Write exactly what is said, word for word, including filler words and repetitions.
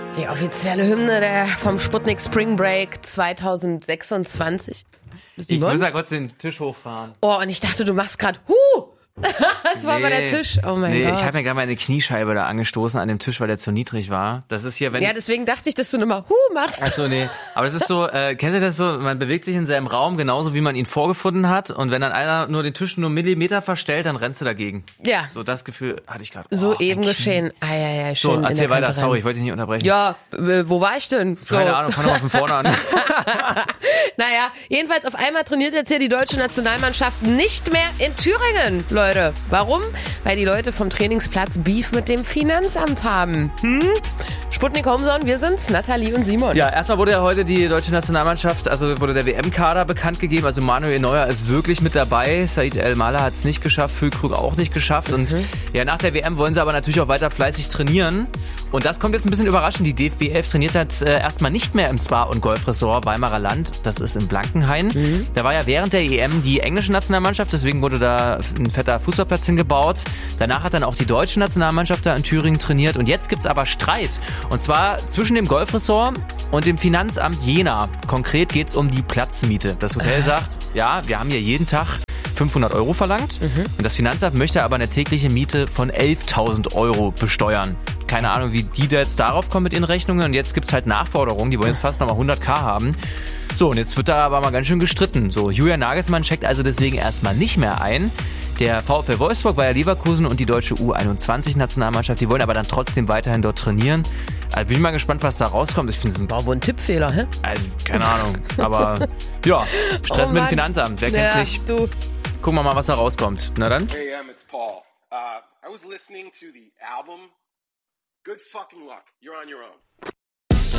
Die offizielle Hymne der vom Sputnik Spring Break zwanzig sechsundzwanzig. Ich muss ja kurz den Tisch hochfahren. Oh, und ich dachte, du machst gerade Huh! Das war nee, aber der Tisch. Oh mein nee, Gott. ich habe mir gerade meine Kniescheibe da angestoßen an dem Tisch, weil der zu niedrig war. Das ist hier, wenn ja, deswegen dachte ich, dass du nochmal Huh machst. Ach so, nee. Aber das ist so, äh, kennt ihr das so? Man bewegt sich in seinem Raum genauso, wie man ihn vorgefunden hat. Und wenn dann einer nur den Tisch nur einen Millimeter verstellt, dann rennst du dagegen. Ja. So das Gefühl hatte ich gerade. Oh, so eben geschehen. Ah, ja, ja, schön. So, erzähl weiter. Kante Sorry, rein. ich wollte dich nicht unterbrechen. Ja, äh, wo war ich denn? So. Keine Ahnung, fang doch mal von vorne an. Naja, jedenfalls auf einmal trainiert jetzt hier die deutsche Nationalmannschaft nicht mehr in Thüringen, Leute. Warum? Weil die Leute vom Trainingsplatz Beef mit dem Finanzamt haben. Hm? Sputnik Homezone, wir sind's, Nathalie und Simon. Ja, erstmal wurde ja heute die deutsche Nationalmannschaft, also wurde der W M-Kader bekannt gegeben. Also Manuel Neuer ist wirklich mit dabei. Said El-Mala hat es nicht geschafft, Füllkrug auch nicht geschafft. Mhm. Und ja, nach der W M wollen sie aber natürlich auch weiter fleißig trainieren. Und das kommt jetzt ein bisschen überraschend. Die D F B elf trainiert halt äh, erstmal nicht mehr im Spa- und Golfresort Weimarer Land. Das ist in Blankenhain. Mhm. Da war ja während der E M die englische Nationalmannschaft, deswegen wurde da ein fetter Fußballplatz hingebaut. Danach hat dann auch die deutsche Nationalmannschaft da in Thüringen trainiert. Und jetzt gibt's aber Streit. Und zwar zwischen dem Golfresort und dem Finanzamt Jena. Konkret geht's um die Platzmiete. Das Hotel sagt, ja, wir haben hier jeden Tag fünfhundert Euro verlangt. Mhm. Und das Finanzamt möchte aber eine tägliche Miete von elftausend Euro besteuern. Keine Ahnung, wie die da jetzt darauf kommen mit ihren Rechnungen. Und jetzt gibt's halt Nachforderungen. Die wollen jetzt fast nochmal hunderttausend haben. So, und jetzt wird da aber mal ganz schön gestritten. So, Julian Nagelsmann checkt also deswegen erstmal nicht mehr ein. Der VfL Wolfsburg, Bayer Leverkusen und die deutsche U einundzwanzig-Nationalmannschaft, die wollen aber dann trotzdem weiterhin dort trainieren. Also bin ich mal gespannt, was da rauskommt. Ich finde es ein war wohl ein Tippfehler, hä? Also, keine Ahnung. Aber ja, Stress oh mit dem Finanzamt. Wer ja, kennt's nicht? Du. Gucken wir mal, was da rauskommt. Na dann? Hey, um, it's Paul. Uh, I was listening to the album. Good fucking luck. You're on your own.